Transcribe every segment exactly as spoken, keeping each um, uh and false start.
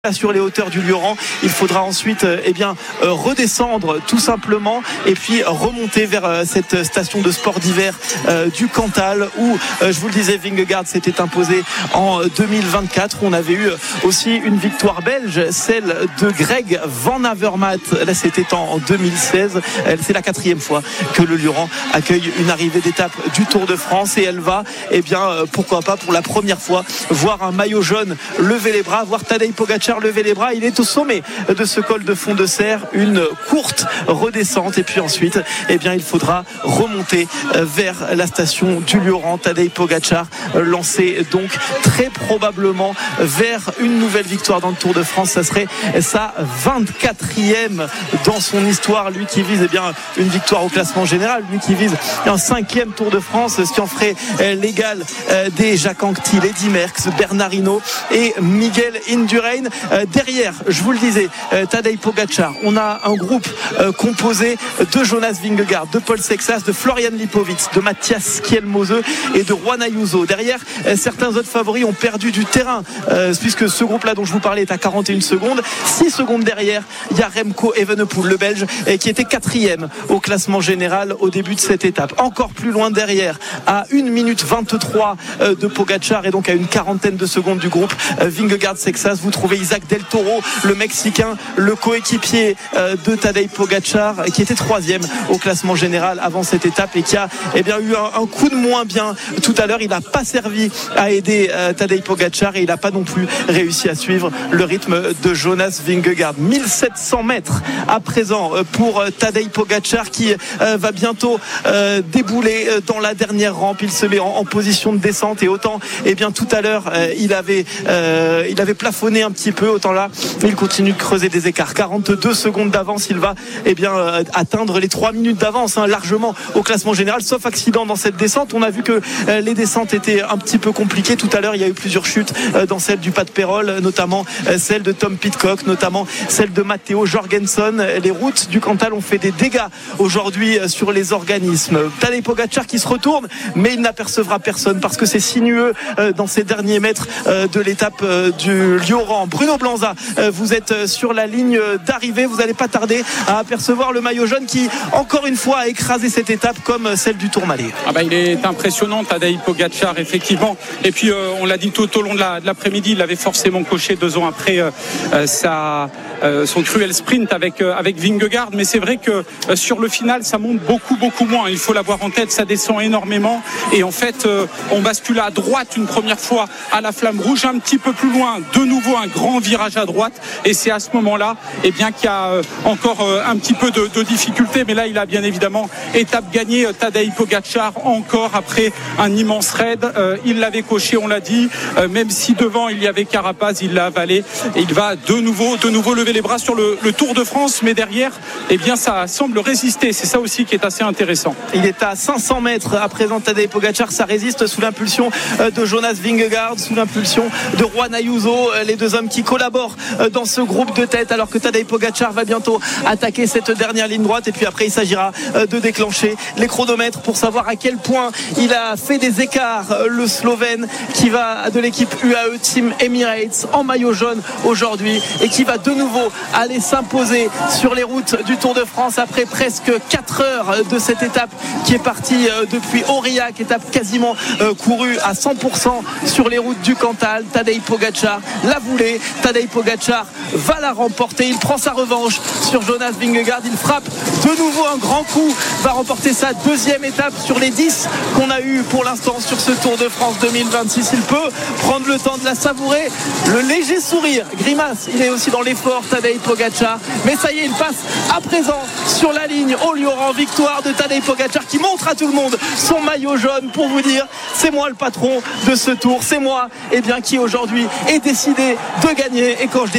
sur les hauteurs du Lioran. Il faudra ensuite eh bien, euh, redescendre tout simplement et puis remonter vers euh, cette station de sport d'hiver euh, du Cantal où, euh, je vous le disais, Vingegaard s'était imposé en deux mille vingt-quatre. On avait eu aussi une victoire belge, celle de Greg Van Avermaet. Là, c'était en deux mille seize. C'est la quatrième fois que le Lioran accueille une arrivée d'étape du Tour de France et elle va, eh bien, euh, pourquoi pas pour la première fois, voir un maillot jaune lever les bras, voir Tadej Pogacar lever les bras. Il est au sommet de ce col de fond de serre, une courte redescente et puis ensuite eh bien, il faudra remonter vers la station du Lioran. Tadej Pogacar lancé donc très probablement vers une nouvelle victoire dans le Tour de France. Ça serait sa vingt-quatrième dans son histoire, lui qui vise eh bien, une victoire au classement général, lui qui vise un cinquième Tour de France, ce qui en ferait l'égal des Jacques Anquetil, Eddy Merckx, Bernard Hinault et Miguel Indurain. Derrière, je vous le disais, Tadej Pogacar, on a un groupe composé de Jonas Vingegaard, de Paul Sexas, de Florian Lipowitz, de Matthias Kielmose et de Juan Ayuso. Derrière, certains autres favoris ont perdu du terrain puisque ce groupe-là dont je vous parlais est à quarante et une secondes. six secondes derrière, il y a Remco Evenepoel, le Belge, qui était quatrième au classement général au début de cette étape. Encore plus loin derrière, à une minute vingt-trois de Pogacar et donc à une quarantaine de secondes du groupe Vingegaard-Sexas, vous trouvez Isaac Del Toro, le Mexicain, le coéquipier de Tadej Pogacar, qui était troisième au classement général avant cette étape et qui a eh bien, eu un, un coup de moins bien tout à l'heure. Il n'a pas servi à aider euh, Tadej Pogacar et il n'a pas non plus réussi à suivre le rythme de Jonas Vingegaard. mille sept cents mètres à présent pour Tadej Pogacar qui euh, va bientôt euh, débouler dans la dernière rampe. Il se met en, en position de descente et autant eh bien, tout à l'heure euh, il, avait, euh, il avait plafonné un petit peu, autant là il continue de creuser des écarts. quarante-deux secondes d'avance, il va eh bien, euh, atteindre les trois minutes d'avance hein, largement au classement général, sauf accident dans cette descente. On a vu que euh, les descentes étaient un petit peu compliquées tout à l'heure. Il y a eu plusieurs chutes euh, dans celle du Pas de Pérol, notamment euh, celle de Tom Pidcock, notamment celle de Matteo Jorgensen. Les routes du Cantal ont fait des dégâts aujourd'hui euh, sur les organismes. Tadej Pogacar qui se retourne, mais il n'apercevra personne parce que c'est sinueux euh, dans ces derniers mètres euh, de l'étape euh, du Lioran. Bruno Blanza, euh, vous êtes sur la ligne d'arrivée, vous n'allez pas tarder à apercevoir le maillot jaune qui encore une fois a écrasé cette étape comme celle du Tourmalet. Ah bah, il est impressionnant Tadej Pogacar effectivement, et puis euh, on l'a dit tout au long de, la, de l'après-midi, il avait forcément coché deux ans après euh, euh, sa, euh, son cruel sprint avec, euh, avec Vingegaard, mais c'est vrai que euh, sur le final ça monte beaucoup beaucoup moins, il faut l'avoir en tête, ça descend énormément et en fait euh, on bascule à droite une première fois à la Flamme Rouge, un petit peu plus loin de nouveau un grand virage à droite et c'est à ce moment-là eh bien, qu'il y a euh, encore euh, un petit peu de, de difficulté, mais là il a bien évidemment étape gagnée. Tadej Pogacar encore après un immense raid, euh, il l'avait coché, on l'a dit, euh, même si devant il y avait Carapaz, il l'a avalé et il va de nouveau de nouveau lever les bras sur le, le Tour de France, mais derrière eh bien, ça semble résister, c'est ça aussi qui est assez intéressant. Il est à cinq cents mètres à présent Tadej Pogacar, ça résiste sous l'impulsion de Jonas Vingegaard, sous l'impulsion de Juan Ayuso, les deux hommes qui collaborent dans ce groupe de tête, alors que Tadej Pogacar va bientôt attaquer cette dernière ligne droite et puis après il s'agira de déclencher les chronomètres pour savoir à quel point il a fait des écarts, le Slovène qui va de l'équipe U A E Team Emirates en maillot jaune aujourd'hui et qui va de nouveau aller s'imposer sur les routes du Tour de France après presque quatre heures de cette étape qui est partie depuis Aurillac, étape quasiment courue à cent pour cent sur les routes du Cantal. Tadej Pogacar l'a voulu, Tadej Pogacar va la remporter, il prend sa revanche sur Jonas Vingegaard, il frappe de nouveau un grand coup, va remporter sa deuxième étape sur les dix qu'on a eu pour l'instant sur ce Tour de France deux mille vingt-six. Il peut prendre le temps de la savourer, le léger sourire, grimace, il est aussi dans l'effort Tadej Pogacar, mais ça y est, il passe à présent sur la ligne au Lioran. Victoire de Tadej Pogacar qui montre à tout le monde son maillot jaune pour vous dire c'est moi le patron de ce Tour, c'est moi eh bien, qui aujourd'hui est décidé de gagner, et quand je décide de gagner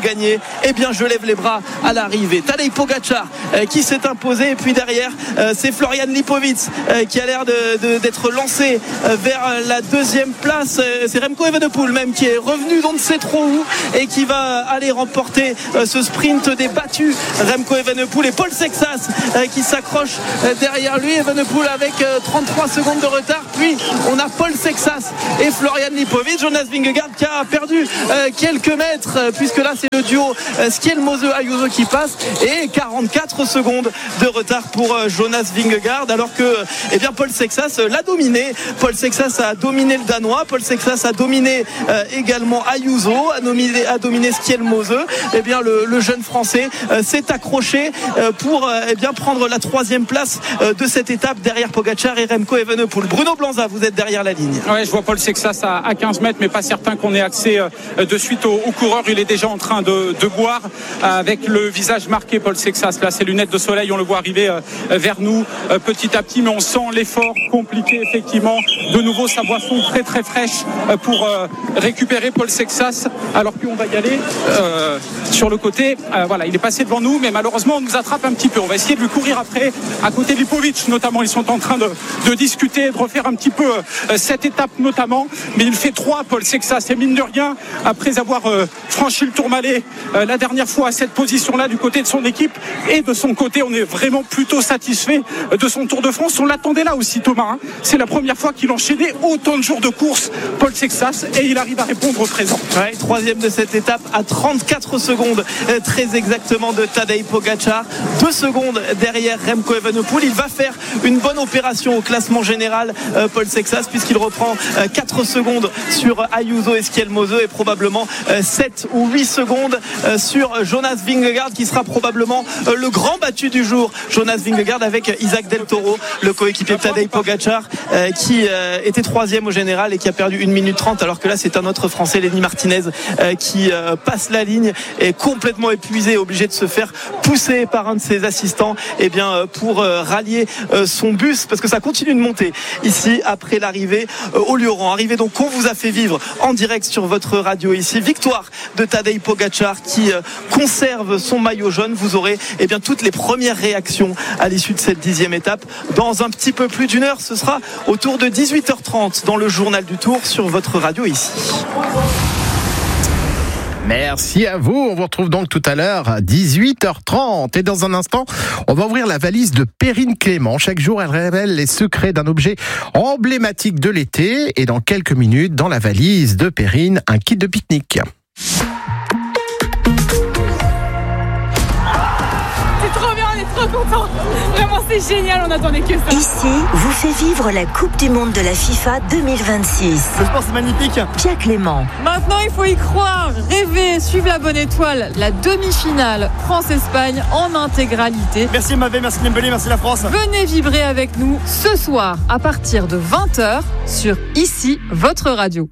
gagner, eh bien je lève les bras à l'arrivée. Tadej Pogačar euh, qui s'est imposé, et puis derrière euh, c'est Florian Lipowicz euh, qui a l'air de, de, d'être lancé euh, vers la deuxième place. Euh, c'est Remco Evenepoel même qui est revenu d'on ne sait trop où et qui va aller remporter euh, ce sprint des battus. Remco Evenepoel et Paul Sexas euh, qui s'accroche euh, derrière lui. Evenepoel avec euh, trente-trois secondes de retard, puis on a Paul Sexas et Florian Lipowicz. Jonas Vingegaard qui a perdu euh, quelques mètres euh, puisque là c'est le duo euh, Schielmoze-Ayuso qui passe, et quarante-quatre secondes de retard pour euh, Jonas Vingegaard, alors que eh bien Paul Sexas euh, l'a dominé. Paul Sexas a dominé le Danois, Paul Sexas a dominé euh, également Ayuso, a dominé, a dominé Schielmoze. Eh bien le, le jeune français euh, s'est accroché euh, pour euh, eh bien prendre la troisième place euh, de cette étape derrière Pogačar et Remco Evenepoel. Bruno Blanza, vous êtes derrière la ligne. Ouais, je vois Paul Sexas à, à quinze mètres, mais pas certain qu'on ait accès euh, de suite au, au coureur. Il est déjà en train de, de boire euh, avec le visage marqué. Paul Sexas, là ses lunettes de soleil, on le voit arriver euh, vers nous euh, petit à petit, mais on sent l'effort compliqué effectivement. De nouveau sa boisson très très fraîche euh, pour euh, récupérer Paul Sexas, alors qu'on va y aller euh, sur le côté. Euh, voilà, il est passé devant nous, mais malheureusement on nous attrape un petit peu. On va essayer de lui courir après, à côté de Lipowicz notamment. Ils sont en train de, de discuter, de refaire un petit peu euh, cette étape notamment, mais il fait trois Paul Sexas, et mine de rien, après avoir euh, franchi le Tourmalet euh, la dernière fois à cette position-là du côté de son équipe et de son côté, on est vraiment plutôt satisfait de son Tour de France. On l'attendait là aussi, Thomas, hein. C'est la première fois qu'il enchaînait autant de jours de course, Paul Sexas, et il arrive à répondre présent. Ouais, troisième de cette étape à trente-quatre secondes euh, très exactement de Tadej Pogačar, deux secondes derrière Remco Evenepoel. Il va faire une bonne opération au classement général, euh, Paul Sexas, puisqu'il reprend euh, quatre secondes sur Ayuso et Schielmoze, et probablement euh, sept ou huit secondes euh, sur Jonas Vingegaard, qui sera probablement euh, le grand battu du jour. Jonas Vingegaard avec Isaac Del Toro, le coéquipier de Tadej Pogačar, euh, qui euh, était troisième au général et qui a perdu une minute trente, alors que là c'est un autre Français, Lenny Martinez, euh, qui euh, passe la ligne, est complètement épuisé, obligé de se faire pousser par un de ses assistants, et bien euh, pour euh, rallier euh, son bus, parce que ça continue de monter ici après l'arrivée euh, au Lioran. Arrivée donc qu'on vous a fait vivre en direct sur votre radio ici. Victoire de Tadej Pogačar qui euh, conserve son maillot jaune. Vous aurez eh bien toutes les premières réactions à l'issue de cette dixième étape dans un petit peu plus d'une heure. Ce sera autour de dix-huit heures trente dans le journal du Tour sur votre radio ici. Merci à vous. On vous retrouve donc tout à l'heure à dix-huit heures trente. Et dans un instant, on va ouvrir la valise de Perrine Clément. Chaque jour, elle révèle les secrets d'un objet emblématique de l'été. Et dans quelques minutes, dans la valise de Perrine, un kit de pique-nique. Trop content. Vraiment, c'est génial, on attendait que ça. Ici, vous fait vivre la Coupe du Monde de la FIFA deux mille vingt-six. Le sport, c'est magnifique. Pierre Clément. Maintenant, il faut y croire, rêver, suivre la bonne étoile. La demi-finale France-Espagne en intégralité. Merci Mavé, merci Dembélé, merci la France. Venez vibrer avec nous ce soir à partir de vingt heures sur Ici, votre radio.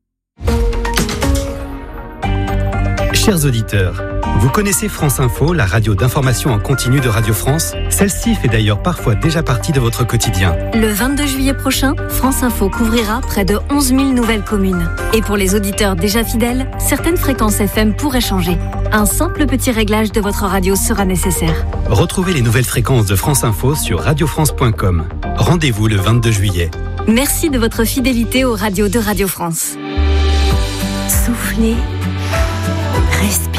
Chers auditeurs, vous connaissez France Info, la radio d'information en continu de Radio France? Celle-ci fait d'ailleurs parfois déjà partie de votre quotidien. Le vingt-deux juillet prochain, France Info couvrira près de onze mille nouvelles communes. Et pour les auditeurs déjà fidèles, certaines fréquences F M pourraient changer. Un simple petit réglage de votre radio sera nécessaire. Retrouvez les nouvelles fréquences de France Info sur radio france point com. Rendez-vous le vingt-deux juillet. Merci de votre fidélité aux radios de Radio France. Soufflez, respirez.